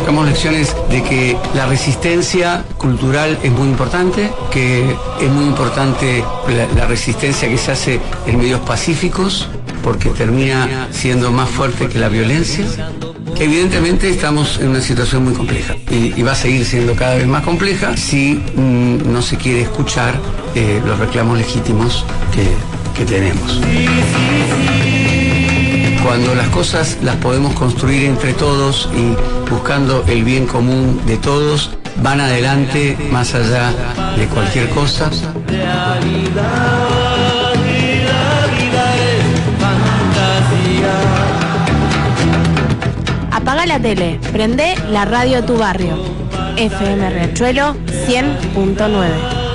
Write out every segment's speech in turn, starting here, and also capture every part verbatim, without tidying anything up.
sacamos lecciones de que la resistencia cultural es muy importante, que es muy importante la, la resistencia que se hace en medios pacíficos, porque termina siendo más fuerte que la violencia. Evidentemente estamos en una situación muy compleja y, y va a seguir siendo cada vez más compleja si mm, no se quiere escuchar eh, los reclamos legítimos que, que tenemos. Cuando las cosas las podemos construir entre todos y buscando el bien común de todos, van adelante más allá de cualquier cosa. Apaga la tele, prende la radio de tu barrio. F M Riachuelo cien punto nueve.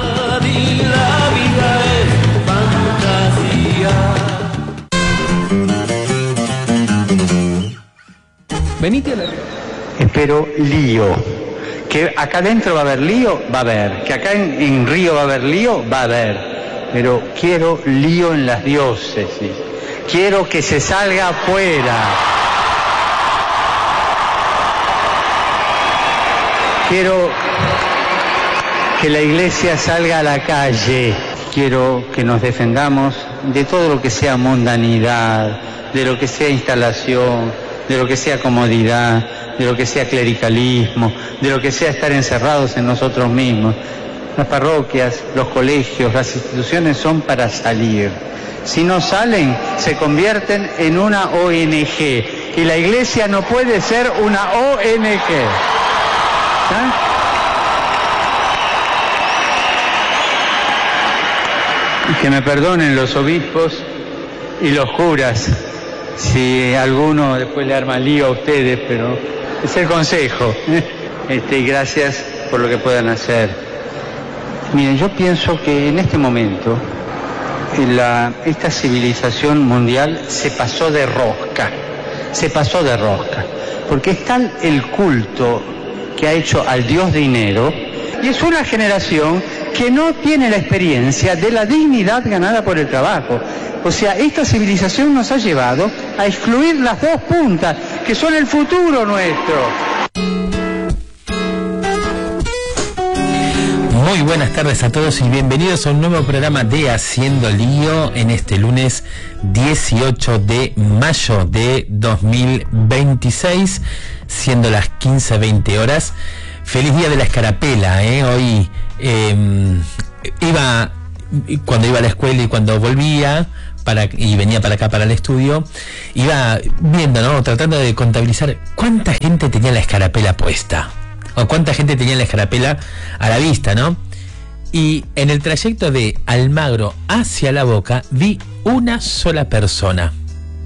Venite a la... Espero lío. Que acá adentro va a haber lío, va a haber. Que acá en, en Río va a haber lío, va a haber. Pero quiero lío en las diócesis. Quiero que se salga afuera. Quiero que la iglesia salga a la calle. Quiero que nos defendamos de todo lo que sea mundanidad, de lo que sea instalación, de lo que sea comodidad, de lo que sea clericalismo, de lo que sea estar encerrados en nosotros mismos. Las parroquias, los colegios, las instituciones son para salir. Si no salen, se convierten en una O N G. Y la iglesia no puede ser una O N G. ¿Ah? Y que me perdonen los obispos y los curas si alguno después le arma lío a ustedes, pero es el consejo. Este, y gracias por lo que puedan hacer. Miren, yo pienso que en este momento la, esta civilización mundial se pasó de rosca, se pasó de rosca, porque es tal el culto que ha hecho al Dios dinero, y es una generación que no tiene la experiencia de la dignidad ganada por el trabajo. O sea, esta civilización nos ha llevado a excluir las dos puntas, que son el futuro nuestro. Muy buenas tardes a todos y bienvenidos a un nuevo programa de Haciendo Lío en este lunes dieciocho de mayo de dos mil veintiséis, siendo las quince veinte horas. Feliz día de la escarapela, ¿eh? Hoy eh, iba, cuando iba a la escuela y cuando volvía para, y venía para acá para el estudio, iba viendo, ¿no? Tratando de contabilizar cuánta gente tenía la escarapela puesta, o cuánta gente tenía la escarapela a la vista, ¿no? Y en el trayecto de Almagro hacia La Boca vi una sola persona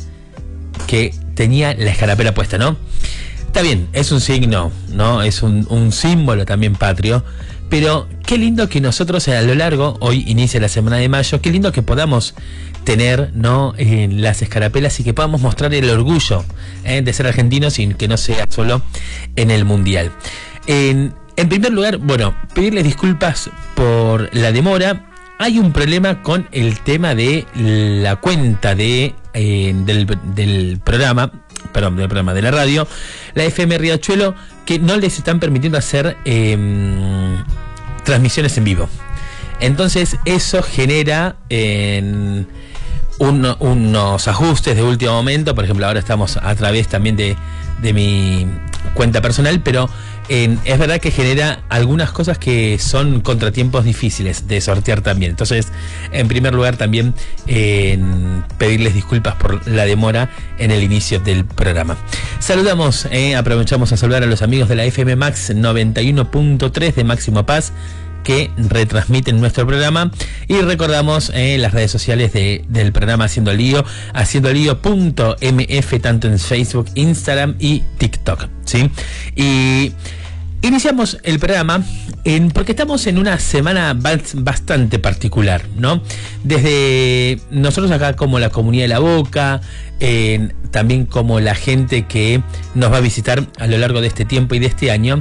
que tenía la escarapela puesta, ¿no? Está bien, es un signo, ¿no? Es un, un símbolo también patrio, pero qué lindo que nosotros a lo largo, hoy inicia la semana de mayo, qué lindo que podamos tener, ¿no? Eh, las escarapelas y que podamos mostrar el orgullo eh, de ser argentinos y que no sea solo en el Mundial. En, en primer lugar, bueno, pedirles disculpas por la demora. Hay un problema con el tema de la cuenta de eh, del, del programa, perdón, del programa de la radio, la F M Riachuelo, que no les están permitiendo hacer eh, transmisiones en vivo. Entonces eso genera eh, un, unos ajustes de último momento. Por ejemplo, ahora estamos a través también de, de mi cuenta personal, pero Eh, es verdad que genera algunas cosas que son contratiempos difíciles de sortear también. Entonces, en primer lugar, también eh, pedirles disculpas por la demora en el inicio del programa. Saludamos, eh, aprovechamos a saludar a los amigos de la F M Max noventa y uno punto tres de Máximo Paz, que retransmiten nuestro programa, y recordamos eh, las redes sociales de, del programa Haciendo Lío, haciendo lío punto m f, tanto en Facebook, Instagram y TikTok, ¿sí? Y iniciamos el programa en, porque estamos en una semana bastante particular, ¿no? Desde nosotros acá, como la comunidad de La Boca, eh, también como la gente que nos va a visitar a lo largo de este tiempo y de este año,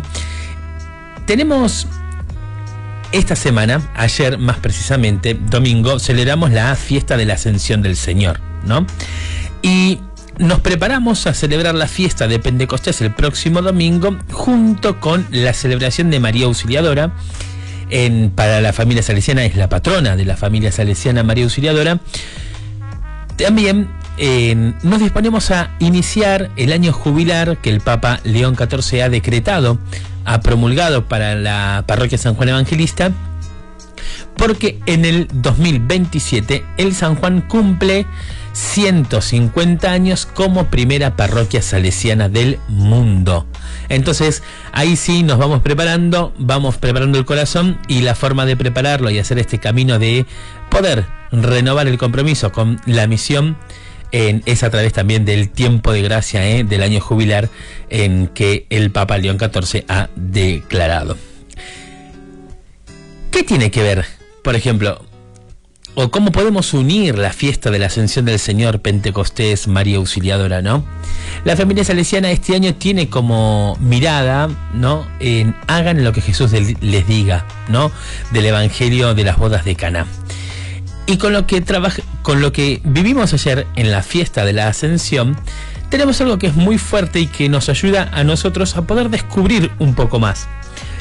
tenemos esta semana, ayer más precisamente, domingo, celebramos la fiesta de la Ascensión del Señor, ¿no? Y nos preparamos a celebrar la fiesta de Pentecostés el próximo domingo, junto con la celebración de María Auxiliadora. En, para la familia salesiana es la patrona de la familia salesiana, María Auxiliadora. También eh, nos disponemos a iniciar el año jubilar que el Papa León catorce ha decretado, ha promulgado para la parroquia San Juan Evangelista, porque en el dos mil veintisiete el San Juan cumple ciento cincuenta años como primera parroquia salesiana del mundo. Entonces ahí sí nos vamos preparando, vamos preparando el corazón, y la forma de prepararlo y hacer este camino de poder renovar el compromiso con la misión en, es a través también del tiempo de gracia, eh, del año jubilar en que el Papa León catorce ha declarado. ¿Qué tiene que ver, por ejemplo, o cómo podemos unir la fiesta de la Ascensión del Señor, Pentecostés, María Auxiliadora, ¿no? La familia salesiana este año tiene como mirada, ¿no?, en hagan lo que Jesús les diga, ¿no?, del Evangelio de las bodas de Caná. Y con lo que trabaja, con lo que vivimos ayer en la fiesta de la Ascensión, tenemos algo que es muy fuerte y que nos ayuda a nosotros a poder descubrir un poco más.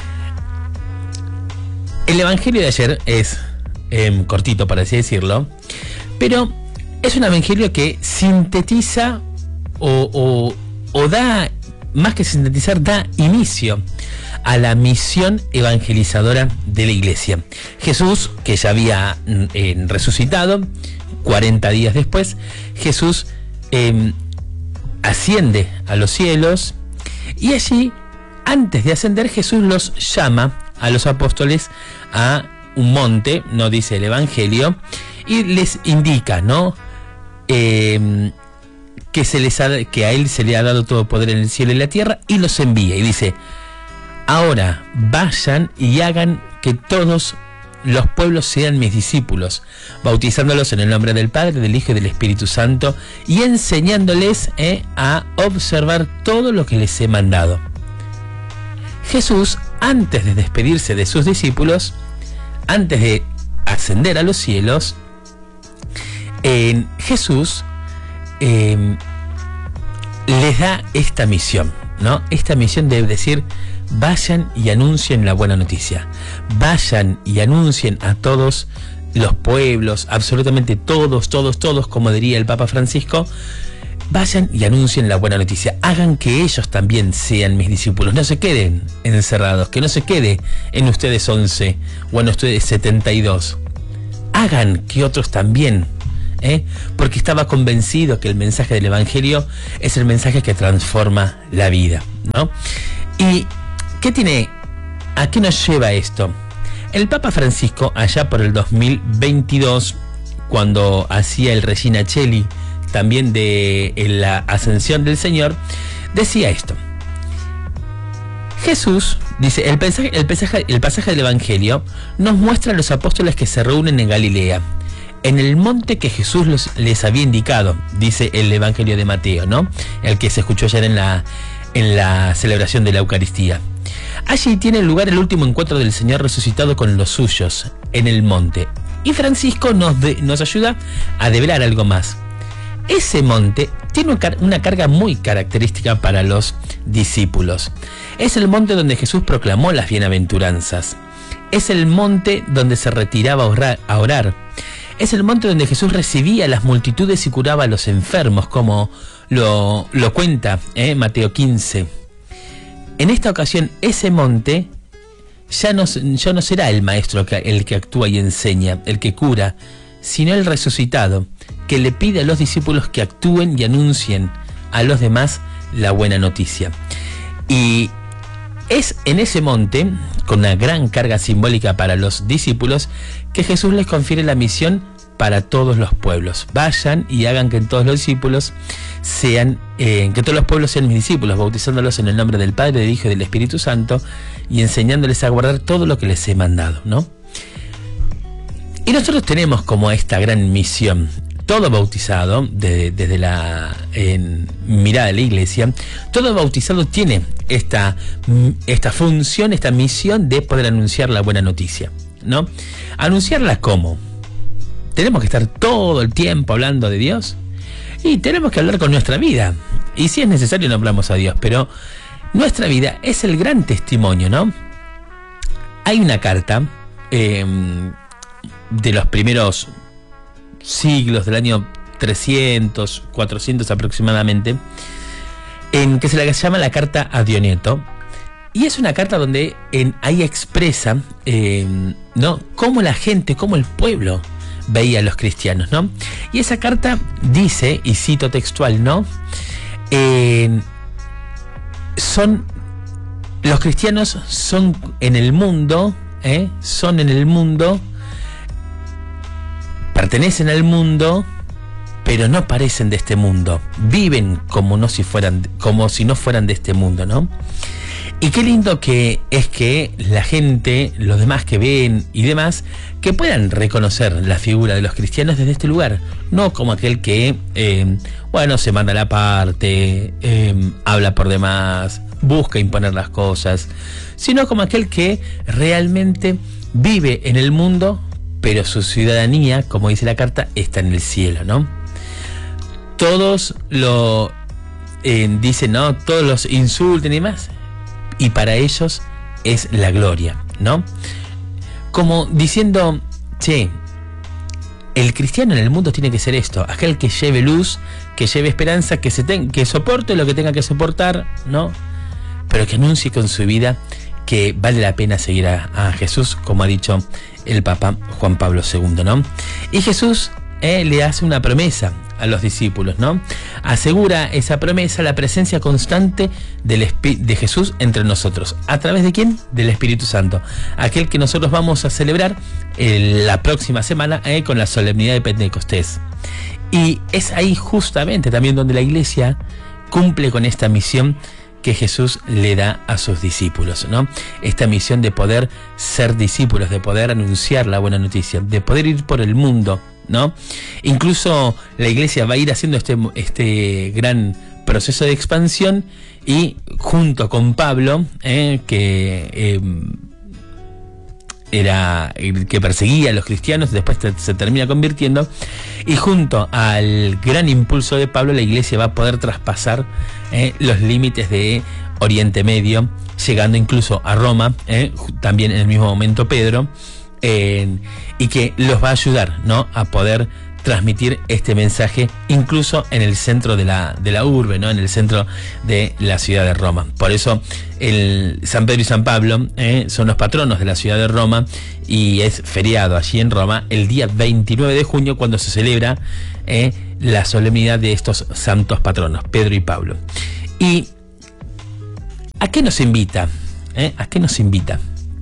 El Evangelio de ayer es eh, cortito, por así decirlo, pero es un Evangelio que sintetiza o, o, o da, más que sintetizar, da inicio a la misión evangelizadora de la Iglesia. Jesús, que ya había eh, resucitado, cuarenta días después, Jesús eh, asciende a los cielos, y allí, antes de ascender, Jesús los llama a los apóstoles a un monte, no dice el Evangelio, y les indica, ¿no?, eh, que, se les ha, que a él se le ha dado todo poder en el cielo y en la tierra, y los envía, y dice: ahora vayan y hagan que todos los pueblos sean mis discípulos, bautizándolos en el nombre del Padre, del Hijo y del Espíritu Santo, y enseñándoles eh, a observar todo lo que les he mandado. Jesús, antes de despedirse de sus discípulos, antes de ascender a los cielos, eh, Jesús eh, les da esta misión, ¿no? Esta misión de decir: vayan y anuncien la buena noticia. Vayan y anuncien a todos los pueblos, absolutamente todos, todos, todos, como diría el Papa Francisco. Vayan y anuncien la buena noticia. Hagan que ellos también sean mis discípulos. No se queden encerrados, que no se quede en ustedes once o en ustedes setenta y dos. Hagan que otros también, ¿eh? Porque estaba convencido que el mensaje del Evangelio es el mensaje que transforma la vida, ¿no? Y ¿qué tiene? ¿A qué nos lleva esto? El Papa Francisco, allá por el dos mil veintidós, cuando hacía el Regina Coeli, también de la Ascensión del Señor, decía esto: Jesús, dice, el pasaje, el pasaje, el pasaje del Evangelio nos muestra a los apóstoles que se reúnen en Galilea, en el monte que Jesús los, les había indicado, dice el Evangelio de Mateo, ¿no?, el que se escuchó ayer en la, en la celebración de la Eucaristía. Allí tiene lugar el último encuentro del Señor resucitado con los suyos, en el monte. Y Francisco nos, de, nos ayuda a develar algo más. Ese monte tiene una carga muy característica para los discípulos. Es el monte donde Jesús proclamó las bienaventuranzas. Es el monte donde se retiraba a orar. A orar. Es el monte donde Jesús recibía a las multitudes y curaba a los enfermos, como lo, lo cuenta ¿eh? Mateo quince. En esta ocasión, ese monte ya no, ya no será el maestro que, el que actúa y enseña, el que cura, sino el resucitado, que le pide a los discípulos que actúen y anuncien a los demás la buena noticia. Y es en ese monte, con una gran carga simbólica para los discípulos, que Jesús les confiere la misión para todos los pueblos. Vayan y hagan que todos los discípulos sean, eh, que todos los pueblos sean mis discípulos, bautizándolos en el nombre del Padre, del Hijo y del Espíritu Santo, y enseñándoles a guardar todo lo que les he mandado, ¿no? Y nosotros tenemos como esta gran misión. Todo bautizado, de, desde la en, mirada de la Iglesia, todo bautizado tiene esta, esta función, esta misión de poder anunciar la buena noticia, ¿no? ¿Anunciarla cómo? ¿Tenemos que estar todo el tiempo hablando de Dios? Sí, tenemos que hablar con nuestra vida. Y si es necesario, no hablamos a Dios, pero nuestra vida es el gran testimonio, ¿no? Hay una carta eh, de los primeros siglos, del año trescientos, cuatrocientos aproximadamente, en que se la llama la carta a Dioneto. Y es una carta donde en, ahí expresa eh, ¿no? cómo la gente, cómo el pueblo veía a los cristianos, ¿no? Y esa carta dice, y cito textual, ¿no? Eh, son los cristianos son en el mundo, ¿eh? son en el mundo, pertenecen al mundo, pero no parecen de este mundo. Viven como no si fueran, como si no fueran de este mundo, ¿no? Y qué lindo que es que la gente, los demás que ven y demás, que puedan reconocer la figura de los cristianos desde este lugar, no como aquel que, eh, bueno, se manda a la parte, eh, habla por demás, busca imponer las cosas, sino como aquel que realmente vive en el mundo, pero su ciudadanía, como dice la carta, está en el cielo, ¿no? Todos lo eh, dicen, ¿no? Todos los insulten y demás, y para ellos es la gloria, ¿no? Como diciendo, che, el cristiano en el mundo tiene que ser esto, aquel que lleve luz, que lleve esperanza, que se ten, que soporte lo que tenga que soportar, ¿no? Pero que anuncie con su vida que vale la pena seguir a, a Jesús, como ha dicho el Papa Juan Pablo segundo, ¿no? Y Jesús eh, le hace una promesa a los discípulos, ¿no? Asegura esa promesa la presencia constante del Espi- de Jesús entre nosotros. ¿A través de quién? Del Espíritu Santo. Aquel que nosotros vamos a celebrar eh, la próxima semana eh, con la solemnidad de Pentecostés. Y es ahí justamente también donde la Iglesia cumple con esta misión que Jesús le da a sus discípulos, ¿no? Esta misión de poder ser discípulos, de poder anunciar la buena noticia, de poder ir por el mundo, ¿no? Incluso la Iglesia va a ir haciendo este, este gran proceso de expansión y junto con Pablo, eh, que eh, era el que perseguía a los cristianos, después te, se termina convirtiendo, y junto al gran impulso de Pablo, la Iglesia va a poder traspasar eh, los límites de Oriente Medio, llegando incluso a Roma, eh, también en el mismo momento Pedro, eh, y que los va a ayudar, ¿no?, a poder transmitir este mensaje incluso en el centro de la, de la urbe, ¿no?, en el centro de la ciudad de Roma. Por eso el San Pedro y San Pablo eh, son los patronos de la ciudad de Roma, y es feriado allí en Roma el día veintinueve de junio, cuando se celebra eh, la solemnidad de estos santos patronos, Pedro y Pablo. ¿Y a qué nos invita? ¿Eh? ¿A qué nos invita?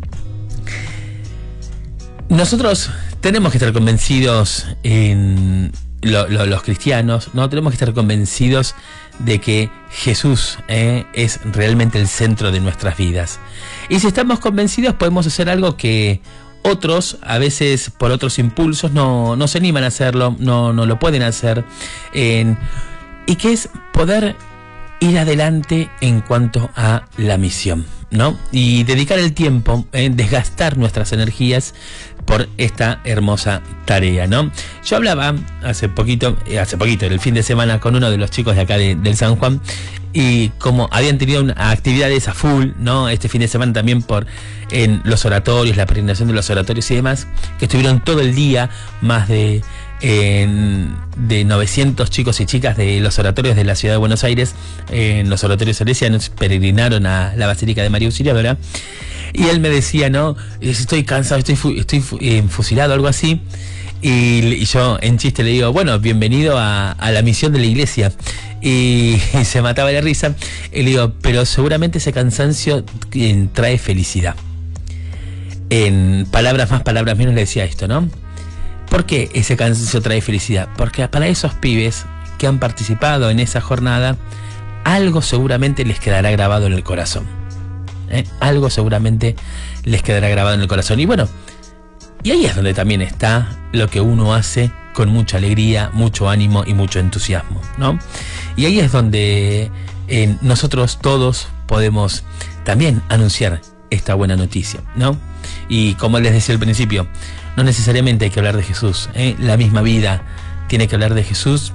Nosotros tenemos que estar convencidos, en lo, lo, los cristianos, ¿no? Tenemos que estar convencidos de que Jesús eh, es realmente el centro de nuestras vidas. Y si estamos convencidos, podemos hacer algo que otros, a veces por otros impulsos, no, no se animan a hacerlo, no, no lo pueden hacer, eh, y que es poder ir adelante en cuanto a la misión, ¿no? Y dedicar el tiempo, eh, desgastar nuestras energías por esta hermosa tarea, ¿no? Yo hablaba hace poquito, eh, hace poquito, el fin de semana, con uno de los chicos de acá de, del San Juan, y como habían tenido una, actividades a full, ¿no?, este fin de semana también por en los oratorios, la peregrinación de los oratorios y demás, que estuvieron todo el día, más de En, de novecientos chicos y chicas de los oratorios de la ciudad de Buenos Aires, en los oratorios salesianos, peregrinaron a la Basílica de María Auxiliadora, y él me decía, no, estoy cansado, estoy, fu estoy fu eh, fusilado, algo así, y, y yo en chiste le digo, bueno, bienvenido a, a la misión de la Iglesia, y, y se mataba de la risa, y le digo, pero seguramente ese cansancio eh, trae felicidad. En palabras más, palabras menos, le decía esto, ¿no? ¿Por qué ese cansancio trae felicidad? Porque para esos pibes que han participado en esa jornada, algo seguramente les quedará grabado en el corazón. ¿Eh? Algo seguramente les quedará grabado en el corazón. Y bueno, y ahí es donde también está lo que uno hace con mucha alegría, mucho ánimo y mucho entusiasmo, ¿no? Y ahí es donde eh, nosotros todos podemos también anunciar esta buena noticia, ¿no? Y como les decía al principio, no necesariamente hay que hablar de Jesús, ¿eh? La misma vida tiene que hablar de Jesús,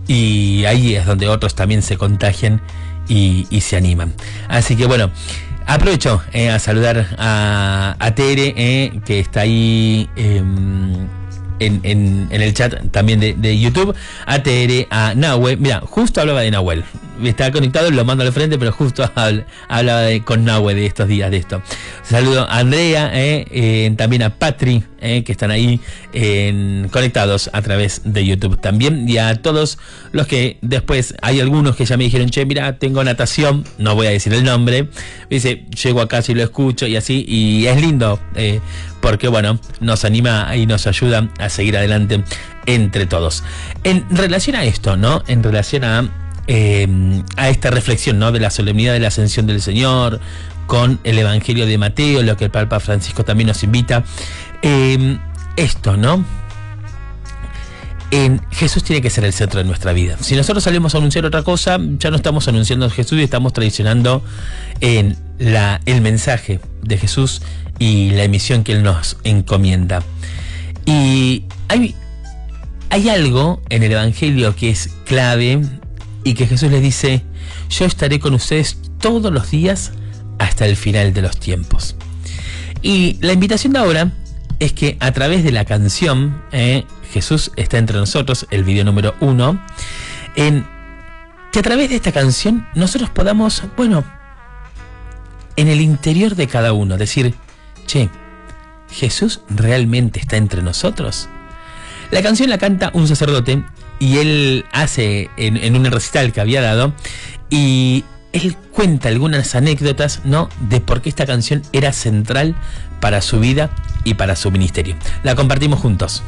y ahí es donde otros también se contagian y, y se animan. Así que bueno, aprovecho eh, a saludar a, a Tere, eh, que está ahí eh, en, en, en el chat también de, de YouTube, a Tere, a Nahue. Mira, justo hablaba de Nahuel, está conectado, lo mando al frente, pero justo habla, hablaba de, con Nahue de estos días, de esto. Saludo a Andrea, eh, eh, también a Patri, eh, que están ahí eh, conectados a través de YouTube también, y a todos los que después, hay algunos que ya me dijeron, che, mira, tengo natación, no voy a decir el nombre, dice, llego acá si lo escucho y así, y es lindo, eh, porque bueno, nos anima y nos ayuda a seguir adelante entre todos. En relación a esto, ¿no? En relación a Eh, a esta reflexión, ¿no?, de la solemnidad de la ascensión del Señor con el Evangelio de Mateo, lo que el Papa Francisco también nos invita, eh, esto, ¿no? En Jesús tiene que ser el centro de nuestra vida. Si nosotros salimos a anunciar otra cosa, ya no estamos anunciando a Jesús y estamos traicionando en la, el mensaje de Jesús y la misión que Él nos encomienda. Y hay, hay algo en el Evangelio que es clave, y que Jesús les dice, yo estaré con ustedes todos los días hasta el final de los tiempos. Y la invitación de ahora es que a través de la canción, eh, Jesús está entre nosotros, el video número uno, en que a través de esta canción nosotros podamos, bueno, en el interior de cada uno, decir, che, ¿Jesús realmente está entre nosotros? La canción la canta un sacerdote, y él hace en, en un recital que había dado, y él cuenta algunas anécdotas, ¿no?, de por qué esta canción era central para su vida y para su ministerio. La compartimos juntos.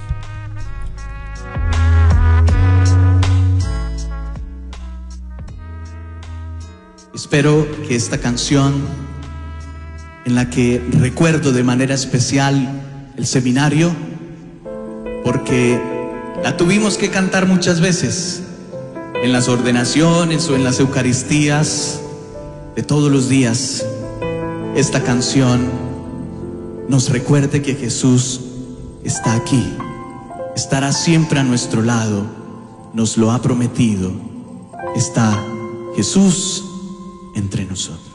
Espero que esta canción, en la que recuerdo de manera especial el seminario, porque la tuvimos que cantar muchas veces, en las ordenaciones o en las Eucaristías de todos los días, esta canción nos recuerde que Jesús está aquí, estará siempre a nuestro lado, nos lo ha prometido, está Jesús entre nosotros.